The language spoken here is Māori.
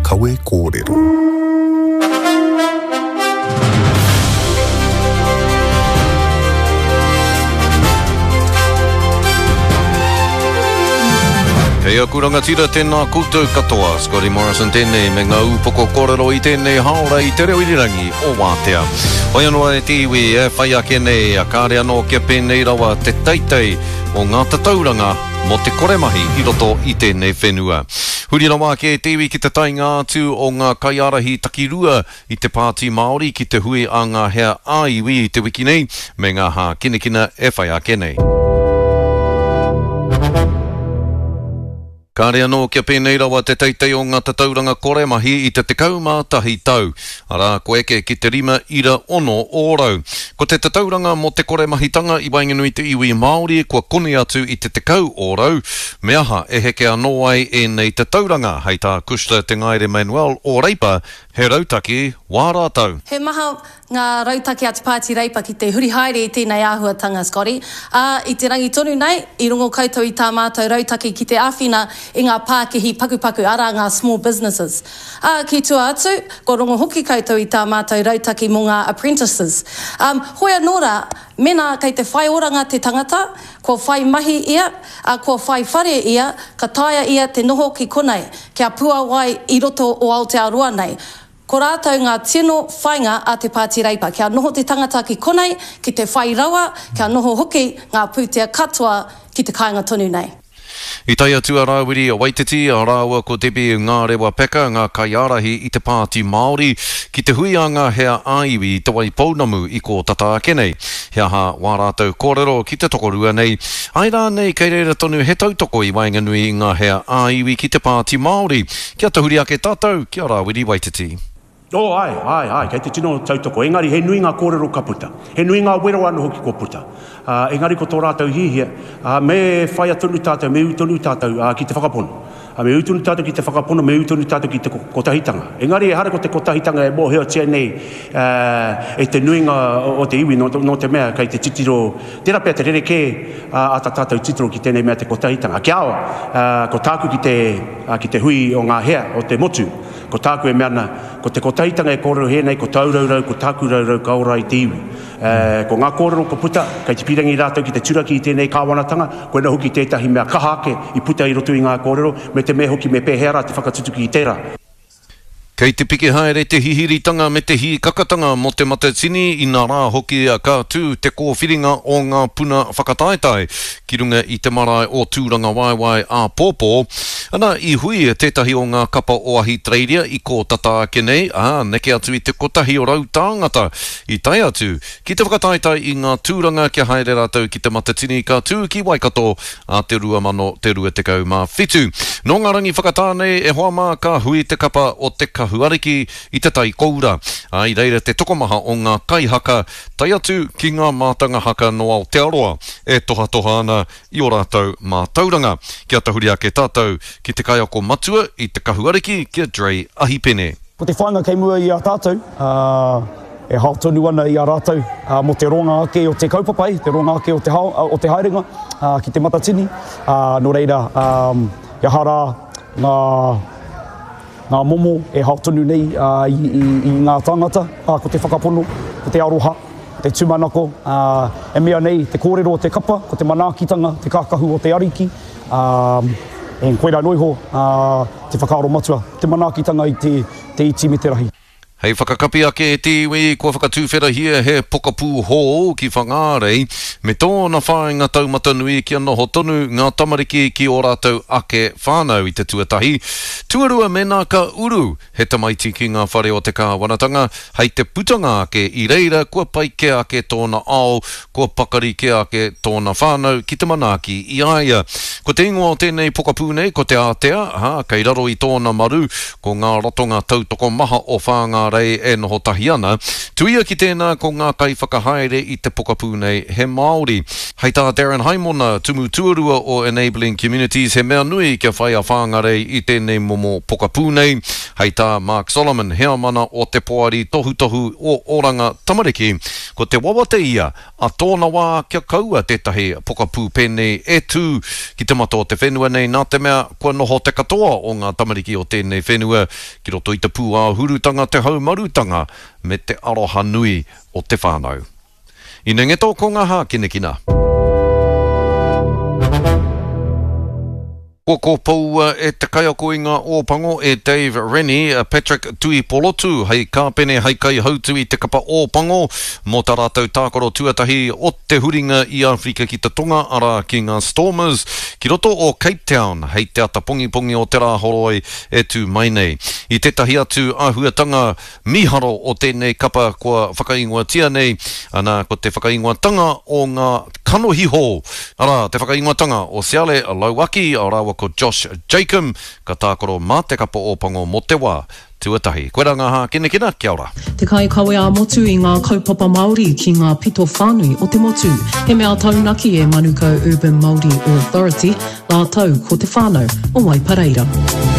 kawe kōrero. Hei akuranga tira tēnā koutou katoa, Scotty Morrison tēnei me ngā upoko kōrero I tēnei haora I te reo irirangi o Wātea. Hoi anō e te iwi e whai ake nei, a kāre anō kia pēnei rawa te teitei o ngā tatauranga mo te koremahi I roto I tēnei whenua. Huri rawa ke te iwi ki te tainga atu o ngā kaiarahi takirua I te pāti Māori ki te hui a ngā hea āiwi I te wiki nei, me ngā hā kinekina e whai ake nei. Kāre anō kia pēnei rawa te teitei o ngā tatauranga koremahi I te tekau mātahi tau. Ara ko eke ki te 5.6 ōrau. Ko te tatauranga mo te koremahitanga I wainganui te iwi Māori kua kone atu I te tekau ōrau. Me aha e heke anō ai e nei tatauranga hei tā Kushta te Ngaire Manuel o Reipa he rautaki wā rātau. He maha ngā rautaki atu Pāti Reipa ki te huri haere I tēnei āhuatanga, Scotty. I te rangi tonu nei, I rungo koutou I tā mātou rautaki ki te āwhina I ngā pākehi pakupaku ara ngā small businesses. Ki tua atu, ko rongo hoki koutou I tā mātou rautaki mō ngā apprentices. Hoi anōra, mena kei te whai oranga te tangata, ko whai mahi ia, ko whai whare ia, ka taia ia te noho ki konei, kia pua wai I roto o Aotearoa nei. Ko rātou ngā tino whainga a te Pāti Reipa, kia noho te tangata ki konei, ki te whai rawa, kia noho hoki ngā pūtea katoa ki te kāinga tonu nei. I tai atu a Rāwiri a Waititi, a rāua ko tepi ngā rewa peka, ngā kaiarahi I te Pāti Māori, ki te hui a ngā hea āiwi I te wai pounamu I ko tata ake nei. Hea ha wā rātou kōrero ki te tokorua nei. Ai rā nei kei reira tonu he tautoko I wainganui ngā hea āiwi ki te Pāti Māori. Kia te huri ake tātou, kia Rāwiri Waititi. Ai, kei te tino tautoko. Engari, he nui ngā kōrero ka puta. He nui ngā wero anu hoki ko puta. Engari ko tō rātou hihia, me whai atonu tātou, me utonu tātou ki te whakapono. Me utonu tātou ki te whakapono, me utonu tātou ki te kotahitanga. Engari, e hara ko te kotahitanga e mōheo tia nei e te nuinga o te iwi no te mea kei te titiro. Tērā pēr te rereke a ta tātou titiro ki tēnei mea te kotahitanga. Kia awa, ko tāku ki te hui o ngā hea o te motu. Ko tāku e meana, ko te kotahitanga e kōrero he nei, ko tauraurau, ko tāku raurau kaora I te iwi. Ko ngā kōrero ko puta, kei te pirangi rātou ki te turaki I tēnei kāwanatanga, koe na hoki tētahi mea kahake I puta I roto I ngā kōrero, me te me hoki me pēhera te whakatutuki I tērā. Kei te piki haere te hihiritanga me te hi kakatanga mo te matatini I nā rā hoki a kātū te kōwhiringa o ngā puna whakataetai ki runga I te marae o tūranga waiwai a pōpō. Ana I hui tētahi o ngā kapa o ahi treiria I ko tata ake nei, neke atu I te kotahi o rau tāngata I tai atu ki te whakataetai I ngā tūranga kia haere rātou ki te matatini kātū ki Waikato a te 2,250. No ngā rangi whakatānei e hoa mā ka hui te kapa o te huariki I te tai koura. I reira te tokomaha o ngā kaihaka tai atu ki ngā mātanga haka no Aotearoa e toha ana I o rātou mātauranga. Kia tahuri ake tātou ki te kaiako matua I te kahuariki kia Dre Ahipene. Ko te whainga kei mua I a tātou, e hautonu ana I a rātou mo te ronga ake o te kaupapai, te ronga ake o te haerenga ki te matatini. No reira, ia hara ngā momo e hautonu nei I ngā tāngata, ko te whakapono, ko te aroha, te tūmanako, e mea nei te kōrero o te kapa, ko te manaakitanga, te kākahu o te ariki, e koera noiho te whakaaro matua, te manaakitanga I te iti me te rahi. Hei whakakapi ake e te iwi kua whakatūwhera hia he pokapū hō ki whangārei me tōna whāinga taumata nui ki anoho tonu ngā tamariki ki o rātou ake whānau I te tuatahi. Tuarua mena ka uru he tamaiti ki ngā whare o te kāwanatanga hei te putanga ake I reira kua pai ke ake tōna ao, kua pakari ke ake tōna whānau ki te manaki I aia. Ko te ingoa o tēnei pokapū nei, ko te ātea, kei raro I tōna maru, ko ngā rotonga tautoko maha o whāngā rei e noho tahi ana. Tuia ki tēnā ko ngā kai whakahaere I te pokapū nei he Māori. Hei tā Darren Haimona, tumu tuarua o Enabling Communities, he mea nui kia whai a whāngarei I tēnei momo pokapū nei. Hei tā Mark Solomon, hea mana o te poari tohu o Oranga Tamariki, ko te wawate ia, a tōna wā kia kaua tētahi pokapū pēnei e tū ki te mato o te whenua nei, nā te mea kua noho te katoa o ngā tamariki o tēnei whenua, ki roto i te pū a hurutanga te haumarutanga me te aroha nui o te whānau. I ngeto ko ngā hā kinekina. Ko pou e te kai ako i ngā ōpango e Dave Rennie, Patrick Tui Polotu, hei kāpene hei kai hautu i te kapa ōpango, mō tā rātou tākoro tuatahi o te huringa i Afrika ki te tonga ara ki ngā Stormers, ki roto o Cape Town, hei te ata pongi o te rā horoi e tū mai nei. I tētahi atu āhuatanga miharo o tēnei kapa kua whakaingoa tia nei, ana ko te whakaingoatanga o ngā kanohiho, ara te whakaingoatanga o Seale Lauaki, o rāwa ko Josh Jacob, ka tākoro mā te kapa ōpango mo te wā, tuatahi. Koe rā ngā hā kinekina, kia ora. Te kai kawe a motu i ngā kaupapa Māori ki ngā pito whānui o te motu. He mea taunaki e Manukau Urban Māori Authority, la tau ko te whānau o Waipareira.